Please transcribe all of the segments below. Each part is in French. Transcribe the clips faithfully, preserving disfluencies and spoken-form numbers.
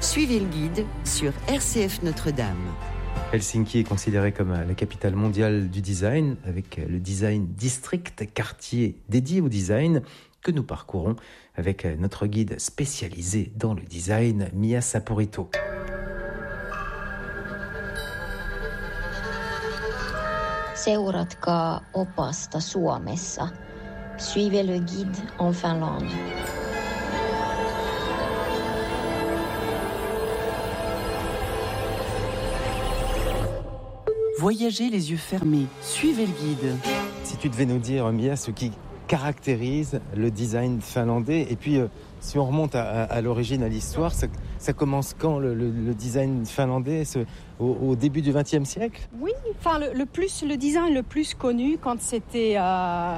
Suivez le guide sur R C F Notre-Dame. Helsinki est considérée comme la capitale mondiale du design, avec le Design District, quartier dédié au design, que nous parcourons avec notre guide spécialisé dans le design, Mia Saporito. Seuratkaa opasta Suomessa. Suivez le guide en Finlande. Voyagez les yeux fermés, suivez le guide. Si tu devais nous dire, Mia, ce qui caractérise le design finlandais, et puis euh, si on remonte à, à, à l'origine, à l'histoire, ça, ça commence quand le, le, le design finlandais ce, au, au début du vingtième siècle? Oui, enfin le, le plus le design le plus connu quand c'était euh,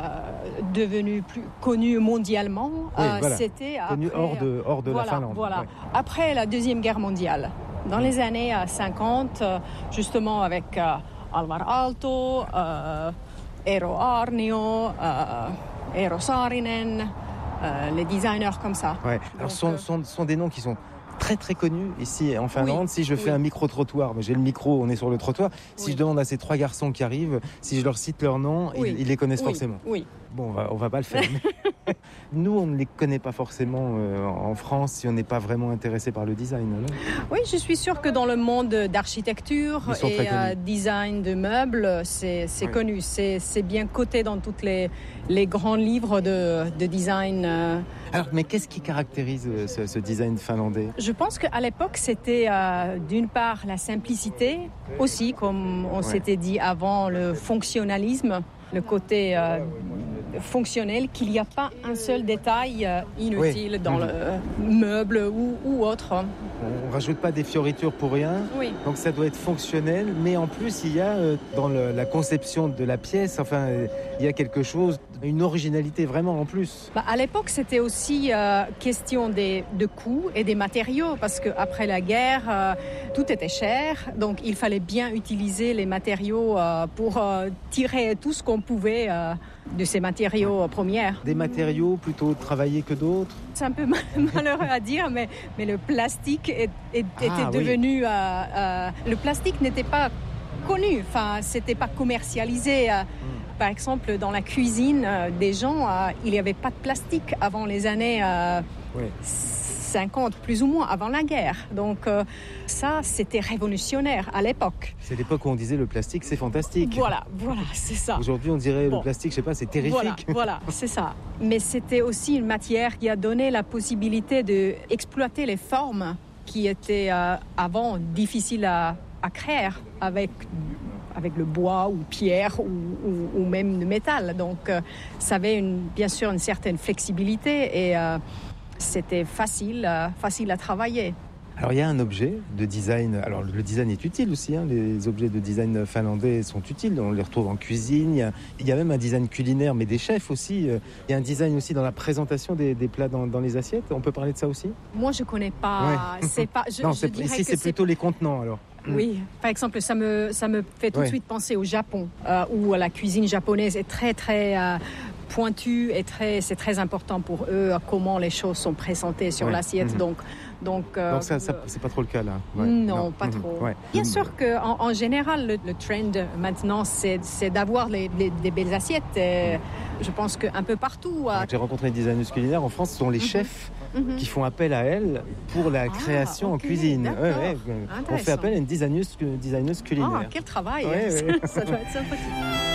devenu plus connu mondialement, oui, euh, voilà. c'était connu après, hors de hors de voilà, la Finlande. Voilà. Ouais. Après la deuxième guerre mondiale, dans les années cinquante, justement avec euh, Alvar Aalto, euh, Eero Aarnio, euh, Eero Saarinen, euh, les designers comme ça. Ouais. Alors, ce sont, sont, sont des noms qui sont très très connus ici en Finlande. Oui, si je fais oui. un micro-trottoir, j'ai le micro, on est sur le trottoir, si oui. je demande à ces trois garçons qui arrivent, si je leur cite leur nom, oui. ils, ils les connaissent oui. forcément. Oui. Bon, on va, on va pas le faire. Nous, on ne les connaît pas forcément euh, en France si on n'est pas vraiment intéressé par le design. Non oui, je suis sûre que dans le monde d'architecture et euh, design de meubles, c'est, c'est ouais. connu. C'est, c'est bien coté dans tous les, les grands livres de, de design. Euh... Alors, mais qu'est-ce qui caractérise ce, ce design finlandais? Je pense qu'à l'époque, c'était euh, d'une part la simplicité, aussi, comme on ouais. s'était dit avant, le fonctionnalisme, le côté euh, fonctionnel, qu'il n'y a pas un seul détail euh, inutile oui. dans mmh. le meuble ou, ou autre. On ne rajoute pas des fioritures pour rien, oui. donc ça doit être fonctionnel, mais en plus il y a euh, dans le, la conception de la pièce, enfin euh, il y a quelque chose, une originalité vraiment en plus. Bah, à l'époque c'était aussi euh, question des, de coûts et des matériaux, parce qu'après la guerre euh, tout était cher, donc il fallait bien utiliser les matériaux euh, pour euh, tirer tout ce qu'on pouvait euh, de ces matériaux premiers. Des matériaux plutôt travaillés que d'autres? C'est un peu malheureux à dire, mais, mais le plastique est, est, ah, était devenu... Oui. Euh, euh, le plastique n'était pas connu, enfin, c'était pas commercialisé. Euh, mm. Par exemple, dans la cuisine euh, des gens, euh, il n'y avait pas de plastique avant les années euh, oui. cinquante, plus ou moins, avant la guerre. Donc euh, ça, c'était révolutionnaire à l'époque. C'est l'époque où on disait le plastique, c'est fantastique. Voilà, voilà, c'est ça. Aujourd'hui, on dirait bon. le plastique, je sais pas, c'est terrifique. Voilà, voilà, c'est ça. Mais c'était aussi une matière qui a donné la possibilité d'exploiter les formes qui étaient euh, avant difficiles à, à créer avec avec le bois ou pierre ou, ou, ou même le métal. Donc, euh, ça avait une, bien sûr une certaine flexibilité et euh, c'était facile, euh, facile à travailler. Alors, il y a un objet de design. Alors, le design est utile aussi. Hein. Les objets de design finlandais sont utiles. On les retrouve en cuisine. Il y a, il y a même un design culinaire, mais des chefs aussi. Il y a un design aussi dans la présentation des, des plats dans, dans les assiettes. On peut parler de ça aussi? Moi, je ne connais pas. Ouais. C'est pas je, non, je c'est, dirais ici, que c'est, c'est plutôt les contenants, alors. Oui, par exemple, ça me, ça me fait tout ouais. de suite penser au Japon, euh, où la cuisine japonaise est très, très euh, pointue et très, c'est très important pour eux comment les choses sont présentées sur ouais. l'assiette. Mmh. Donc, donc, euh, donc ça, ça, c'est pas trop le cas là. Ouais. Non, non, pas mmh. trop. Ouais. Bien mmh. sûr qu'en en général, le, le trend maintenant, c'est, c'est d'avoir les, les, des belles assiettes. Et je pense qu'un peu partout. Euh... J'ai rencontré des designers culinaires en France, ce sont les mmh. chefs mmh. qui font appel à elles pour la création ah, okay. en cuisine. Ouais, ouais. On fait appel à une designeuse, designeuse culinaire. Ah, quel travail! Ouais, ouais. Ça doit être sympathique.